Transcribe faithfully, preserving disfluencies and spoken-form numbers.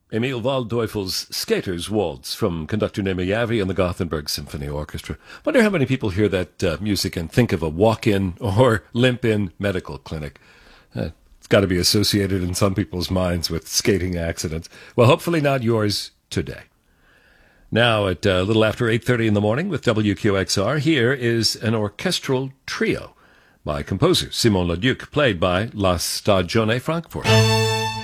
Emil Waldteufel's Skater's Waltz from conductor Nemi Yavi and the Gothenburg Symphony Orchestra. Wonder how many people hear that uh, music and think of a walk-in or limp-in medical clinic. Uh, it's got to be associated in some people's minds with skating accidents. Well, hopefully not yours today. Now, at a uh, little after eight thirty in the morning with W Q X R, here is an orchestral trio by composer Simon Leduc, played by La Stagione Frankfurt.